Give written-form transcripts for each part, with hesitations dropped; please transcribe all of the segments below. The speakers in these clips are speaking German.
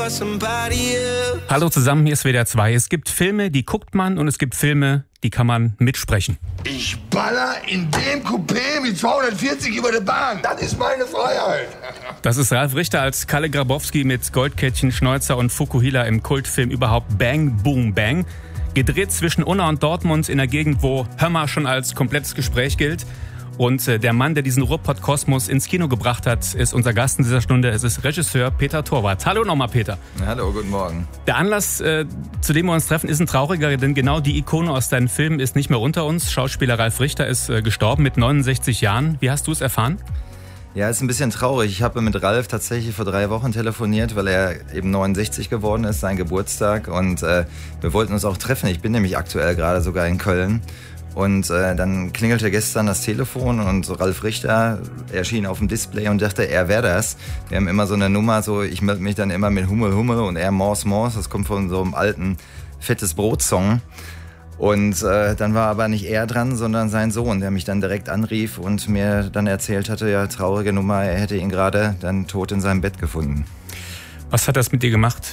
Hallo zusammen, hier ist WDR 2. Es gibt Filme, die guckt man, und es gibt Filme, die kann man mitsprechen. Ich baller in dem Coupé mit 240 über die Bahn. Das ist meine Freiheit. Das ist Ralf Richter als Kalle Grabowski mit Goldkettchen, Schnäuzer und Fukuhila im Kultfilm überhaupt Bang Boom Bang. Gedreht zwischen Unna und Dortmund in der Gegend, wo Hör schon als komplettes Gespräch gilt. Und der Mann, der diesen Ruhrpott-Kosmos ins Kino gebracht hat, ist unser Gast in dieser Stunde. Es ist Regisseur Peter Torwart. Hallo nochmal, Peter. Hallo, guten Morgen. Der Anlass, zu dem wir uns treffen, ist ein trauriger, denn genau die Ikone aus deinen Filmen ist nicht mehr unter uns. Schauspieler Ralf Richter ist gestorben mit 69 Jahren. Wie hast du es erfahren? Ja, ist ein bisschen traurig. Ich habe mit Ralf tatsächlich vor 3 Wochen telefoniert, weil er eben 69 geworden ist, sein Geburtstag. Und wir wollten uns auch treffen. Ich bin nämlich aktuell gerade sogar in Köln. Und dann klingelte gestern das Telefon und Ralf Richter erschien auf dem Display und dachte, er wäre das. Wir haben immer so eine Nummer, so ich melde mich dann immer mit Hummel, Hummel und er Mors, Mors. Das kommt von so einem alten Fettes Brot-Song. Und dann war aber nicht er dran, sondern sein Sohn, der mich dann direkt anrief und mir dann erzählt hatte, ja, traurige Nummer, er hätte ihn gerade dann tot in seinem Bett gefunden. Was hat das mit dir gemacht?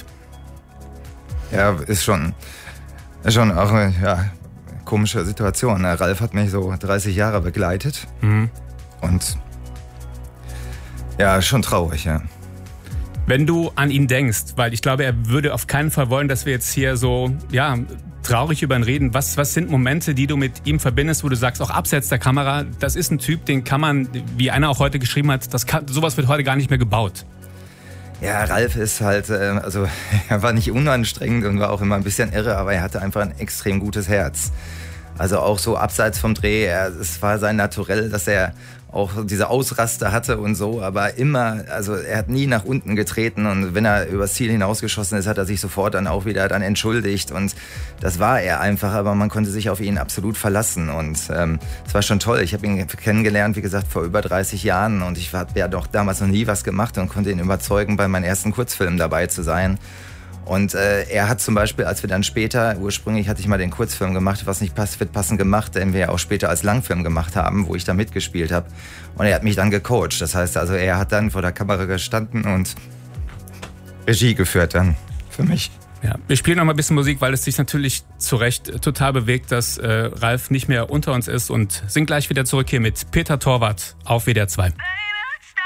Ja, ist schon auch, ja, komische Situation. Ralf hat mich so 30 Jahre begleitet. Und ja, schon traurig, ja. Wenn du an ihn denkst, weil ich glaube, er würde auf keinen Fall wollen, dass wir jetzt hier so, ja, traurig über ihn reden. Was sind Momente, die du mit ihm verbindest, wo du sagst, auch abseits der Kamera, das ist ein Typ, den kann man, wie einer auch heute geschrieben hat, sowas wird heute gar nicht mehr gebaut. Ja, Ralf ist halt, also er war nicht unanstrengend und war auch immer ein bisschen irre, aber er hatte einfach ein extrem gutes Herz. Also auch so abseits vom Dreh, es war sein Naturell, dass er auch diese Ausraster hatte und so, aber immer, also er hat nie nach unten getreten und wenn er übers Ziel hinausgeschossen ist, hat er sich sofort dann auch wieder dann entschuldigt und das war er einfach, aber man konnte sich auf ihn absolut verlassen und es war schon toll. Ich habe ihn kennengelernt, wie gesagt, vor über 30 Jahren und ich habe ja doch damals noch nie was gemacht und konnte ihn überzeugen, bei meinen ersten Kurzfilmen dabei zu sein. Und er hat zum Beispiel, als wir dann später, ursprünglich hatte ich mal den Kurzfilm gemacht, was nicht passt, wird passend gemacht, den wir ja auch später als Langfilm gemacht haben, wo ich da mitgespielt habe. Und er hat mich dann gecoacht. Das heißt also, er hat dann vor der Kamera gestanden und Regie geführt dann für mich. Ja, wir spielen noch mal ein bisschen Musik, weil es sich natürlich zu Recht total bewegt, dass Ralf nicht mehr unter uns ist und sind gleich wieder zurück hier mit Peter Torwart auf WDR 2.